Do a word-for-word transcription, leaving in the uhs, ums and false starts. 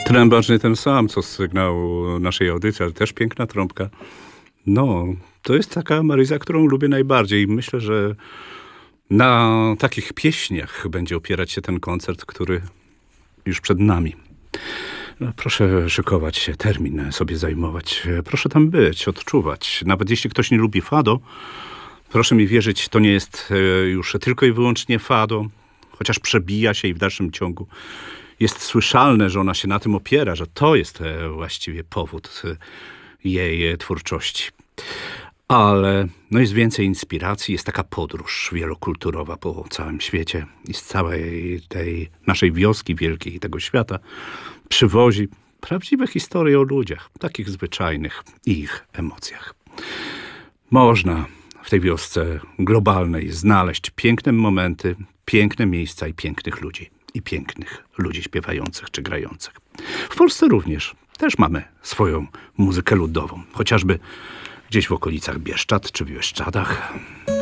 Trębacz nie ten sam, co sygnał naszej audycji, ale też piękna trąbka. No, to jest taka Maryza, którą lubię najbardziej. Myślę, że na takich pieśniach będzie opierać się ten koncert, który już przed nami. No, proszę szykować się, termin sobie zajmować. Proszę tam być, odczuwać. Nawet jeśli ktoś nie lubi fado, proszę mi wierzyć, to nie jest już tylko i wyłącznie fado, chociaż przebija się i w dalszym ciągu jest słyszalne, że ona się na tym opiera, że to jest właściwie powód jej twórczości. Ale no jest więcej inspiracji, jest taka podróż wielokulturowa po całym świecie i z całej tej naszej wioski wielkiej i tego świata przywozi prawdziwe historie o ludziach, takich zwyczajnych i ich emocjach. Można w tej wiosce globalnej znaleźć piękne momenty, piękne miejsca i pięknych ludzi. I pięknych ludzi śpiewających czy grających. W Polsce również też mamy swoją muzykę ludową, chociażby gdzieś w okolicach Bieszczad czy w Bieszczadach.